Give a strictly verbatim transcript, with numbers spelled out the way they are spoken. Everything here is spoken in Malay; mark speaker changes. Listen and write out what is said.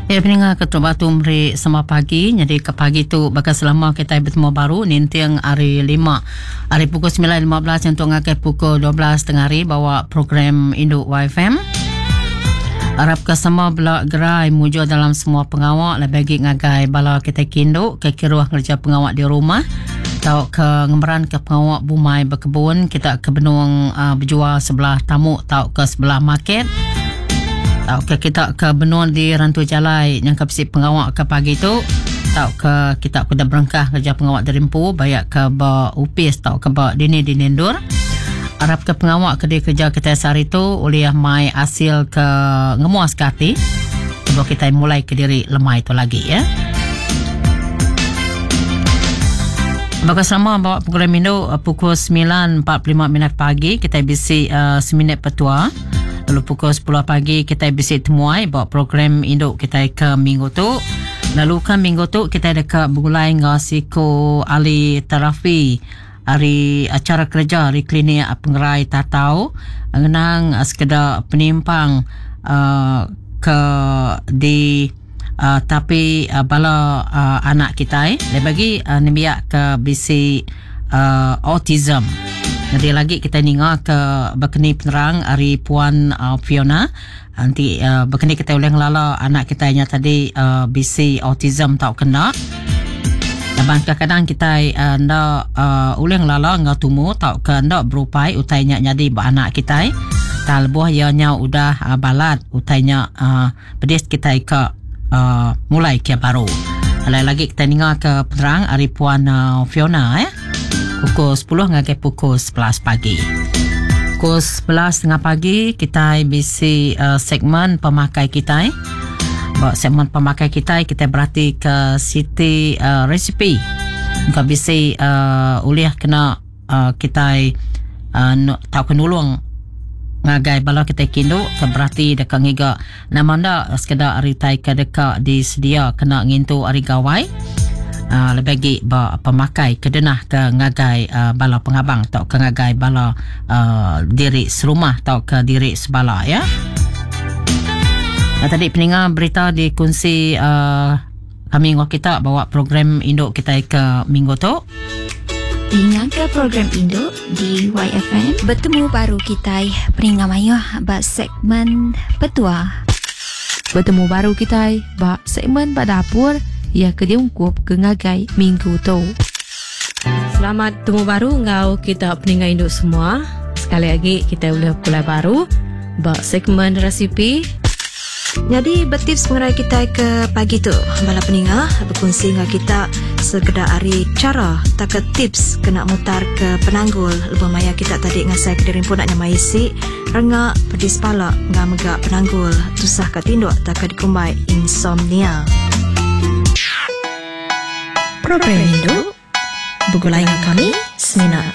Speaker 1: Ya, peninga ketua batu meri sama pagi. Jadi ke pagi tu bakal selama kita bertemu baru nintiang hari lima. Hari pukul sembilan lima belas untuk ngakai pukul dua belas tengah hari bawa program Induk Y F M. Harap ke semua belak gerai mujur dalam semua pengawak lah bagi ngagai bala kita kinduk ke kiruah kerja pengawak di rumah. Tau ke ngemeran ke pengawak bumai berkebun. Kita ke benung uh, berjual sebelah tamu tau ke sebelah market. Tau ke kita ke benua di Rantu Jalai yang ke pesik pengawak ke pagi tu. Tau ke kita kuda berengkah kerja pengawak derimpu bayak ke ba upis tau ke ba dini di Nendur. Harap ke pengawak ke dia kerja kita sehari tu oleh mai hasil ke ngemuas ke hati. Sebab kita mulai ke diri lemah itu lagi ya. Bakal sama bawa program Indo pukul sembilan empat puluh lima minit pagi kita bisi uh, seminit petua. Lalu pukul sepuluh pagi kita bisi temuai bawa program Induk kita ke minggu tu. Lalu kan minggu tu kita dekat bergulai dengan siku ahli terapi hari acara kerja hari klinik pengerai tatau ngenang sekedar penimpang uh, ke di uh, tapi uh, bala uh, anak kita eh bagi uh, nembiak ke bisi uh, autism. Jadi lagi kita ninga ke berkeni penerang hari Puan uh, Fiona. Nanti uh, berkeni kita oleh ngelala anak kita yang tadi uh, bisi autism tak kena. Dan kadang-kadang kita uh, ndak uh, oleh ngelala ngau tumu tak ke ndak berupai utainya jadi anak kita. Tak lebuh ianya udah uh, balat utainya uh, pedis kita ke uh, mulai ke baru. Lagi kita ninga ke penerang hari Puan uh, Fiona eh. Pukul sepuluh ngagai pukul sebelas pagi. Pukul sebelas tengah pagi kita bisi uh, segmen pemakai kita. Bawa segmen pemakai kita kita berarti ke Siti uh, Resipi. Kita bisi uh, uliah kena uh, kita uh, no, tahu kenulung ngagai bala kita kindu ke berarti dekat ngiga nama ndak sekedar hari tai ke dekat disedia kena ngintu hari gawai. Uh, lebih ba pemakai kedenah ke ngagai uh, bala pengabang atau ke ngagai bala uh, diri serumah atau ke diri sebala ya. Nah, tadi peninga berita dikunci uh, kami ngok kita bawa program Induk kita ke minggu tu.
Speaker 2: Ingat ke program Induk di Y F M bertemu baru kita peninga mayah ba segmen petua.
Speaker 3: Bertemu baru kita ba segmen badapur ia kediungkup ke ngagai minggu tu.
Speaker 4: Selamat temu baru ngau kita peningai Induk semua. Sekali lagi kita boleh pulai baru bak segmen resipi.
Speaker 5: Jadi betips pengerai kita ke pagi tu bala peninga berkongsi dengan kita sekedar hari cara tak ke tips kena mutar ke penanggul lebih maya kita tadi ngasai ke diri pun nak nyamai isi rengak pedis pala ngam megak penanggul susah ke tinduk tak ke dikumbai insomnia. Program Induk bergulai dengan kami Semina.